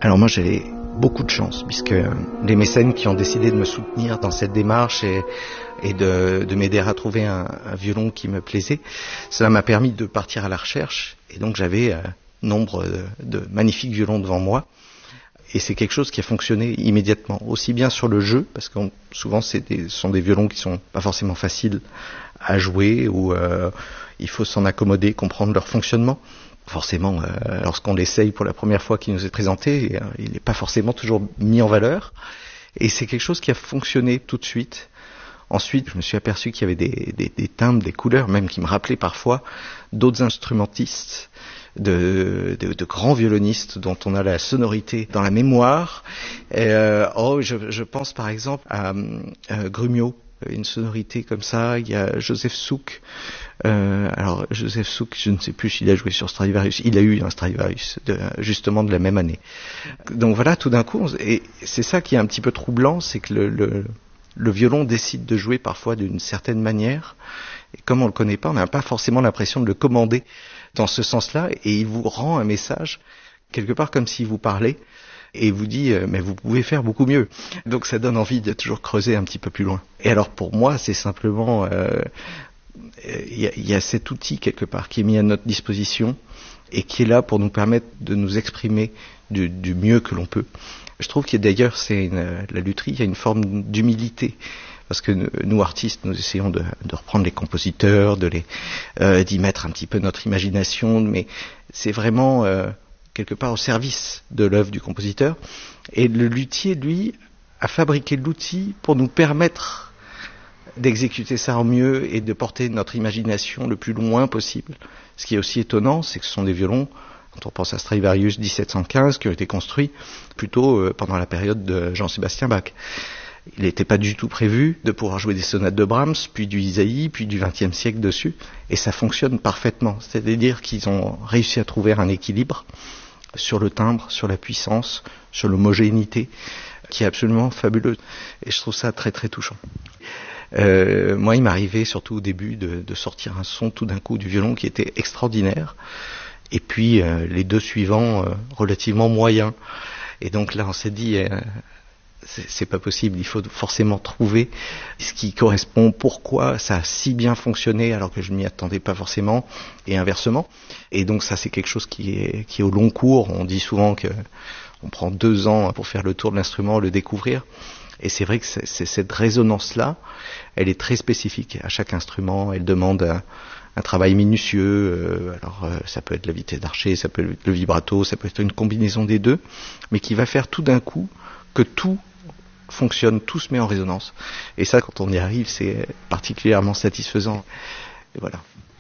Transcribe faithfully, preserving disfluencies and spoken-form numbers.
Alors moi j'ai beaucoup de chance puisque les mécènes qui ont décidé de me soutenir dans cette démarche et, et de, de m'aider à trouver un, un violon qui me plaisait, cela m'a permis de partir à la recherche et donc j'avais euh, nombre de, de magnifiques violons devant moi. Et c'est quelque chose qui a fonctionné immédiatement, aussi bien sur le jeu, parce que souvent c'est des, ce sont des violons qui sont pas forcément faciles à jouer, ou euh, il faut s'en accommoder, comprendre leur fonctionnement. Forcément, euh, lorsqu'on l'essaye pour la première fois qui nous est présenté, euh, il n'est pas forcément toujours mis en valeur. Et c'est quelque chose qui a fonctionné tout de suite. Ensuite, je me suis aperçu qu'il y avait des, des, des timbres, des couleurs, même qui me rappelaient parfois d'autres instrumentistes, de, de, de grands violonistes dont on a la sonorité dans la mémoire. Euh, oh, je, je pense par exemple à, à Grumio, une sonorité comme ça. Il y a Joseph Suk. Euh, alors Joseph Suk, je ne sais plus s'il a joué sur Stradivarius. Il a eu un Stradivarius, de, justement de la même année. Donc voilà, tout d'un coup, et c'est ça qui est un petit peu troublant, c'est que le, le, le violon décide de jouer parfois d'une certaine manière. Et comme on le connaît pas, on n'a pas forcément l'impression de le commander dans ce sens-là, et il vous rend un message quelque part comme s'il vous parlait et vous dit euh, mais vous pouvez faire beaucoup mieux. Donc ça donne envie de toujours creuser un petit peu plus loin. Et alors pour moi c'est simplement euh, il y a, il y a cet outil quelque part qui est mis à notre disposition et qui est là pour nous permettre de nous exprimer du, du mieux que l'on peut. Je trouve qu'il y a d'ailleurs c'est une, la lutherie, il y a une forme d'humilité. Parce que nous, artistes, nous essayons de, de reprendre les compositeurs, de les, euh, d'y mettre un petit peu notre imagination, mais c'est vraiment euh, quelque part au service de l'œuvre du compositeur. Et le luthier, lui, a fabriqué l'outil pour nous permettre d'exécuter ça au mieux et de porter notre imagination le plus loin possible. Ce qui est aussi étonnant, c'est que ce sont des violons, quand on pense à Stradivarius dix-sept cent quinze, qui ont été construits plutôt euh, pendant la période de Jean-Sébastien Bach. Il n'était pas du tout prévu de pouvoir jouer des sonates de Brahms, puis du Isaïe, puis du vingtième siècle dessus, et ça fonctionne parfaitement. C'est-à-dire qu'ils ont réussi à trouver un équilibre sur le timbre, sur la puissance, sur l'homogénéité, qui est absolument fabuleux. Et je trouve ça très très touchant. Euh, moi, il m'arrivait surtout au début de, de sortir un son tout d'un coup du violon qui était extraordinaire, et puis euh, les deux suivants euh, relativement moyens. Et donc là, on s'est dit... Euh, C'est, c'est pas possible, il faut forcément trouver ce qui correspond, pourquoi ça a si bien fonctionné alors que je ne m'y attendais pas forcément, et inversement. Et donc ça c'est quelque chose qui est, qui est au long cours. On dit souvent que on prend deux ans pour faire le tour de l'instrument, le découvrir. Et c'est vrai que c'est, c'est cette résonance-là, elle est très spécifique à chaque instrument, elle demande un, un travail minutieux, euh, alors euh, ça peut être la vitesse d'archet, ça peut être le vibrato, ça peut être une combinaison des deux, mais qui va faire tout d'un coup que tout fonctionne, tout se met en résonance. Et ça, quand on y arrive, c'est particulièrement satisfaisant. Et voilà.